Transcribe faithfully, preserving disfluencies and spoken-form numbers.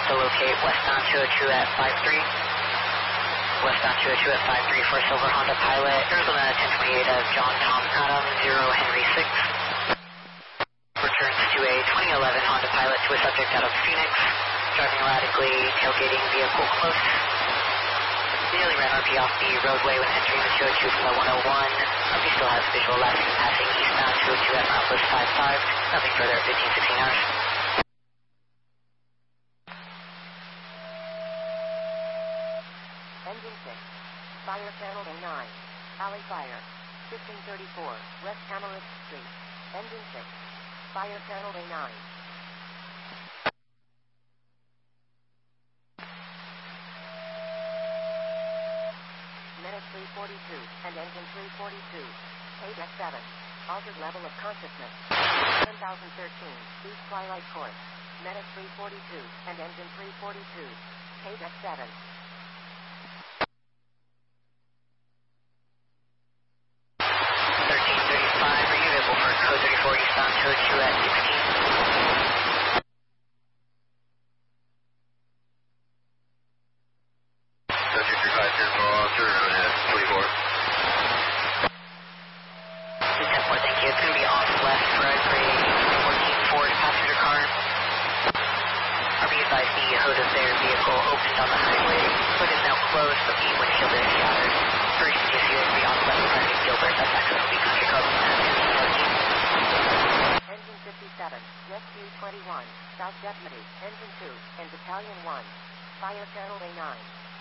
to locate westbound two oh two at five three. Westbound two oh two at five three for Silver Honda Pilot, Arizona ten twenty-eight of John Tom Adam, zero Henry six. Returns to a twenty eleven Honda Pilot to a subject out of Phoenix, driving erratically, tailgating vehicle close. Nearly ran R P off the roadway when entering the two oh two from the one oh one. R P still has visual last seen passing eastbound two oh two at Mount List five five. Nothing further at fifteen sixteen hours. Engine six. Fire channel A nine. Alley fire. fifteen thirty-four West Tamarisk Street. Engine six. Fire channel A nine. Minute three forty-two and engine three forty-two. Page X seven. Altered level of consciousness. seven thousand thirteen East Twilight Court. Minute three forty-two and engine three forty-two. Page X seven. thirteen thirty-five, are you available for code thirty-four eastbound two oh two at sixteen? Subject request here for officer at twenty-four. ten four, thank you. It's going to be off left for a grade fourteen Ford passenger car. R B advised the hood of their vehicle opened on the highway. Hood is now closed, but the windshield is shattered. First, you see it be off left for Gilbert. That's access to the country club. Engine fifty-seven, Rescue twenty-one, South Deputy, Engine two, and Battalion one. Fire channel A nine.